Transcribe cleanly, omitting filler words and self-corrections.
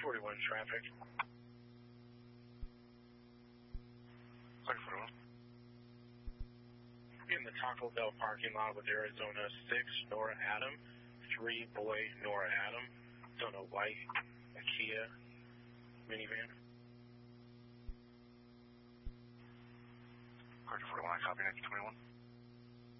41 traffic. Clear 41. In the Taco Bell parking lot with Arizona 6, Nora Adam, 3 Boy Nora Adam. It's on a white Kia minivan. Clear 41, I copy, 21.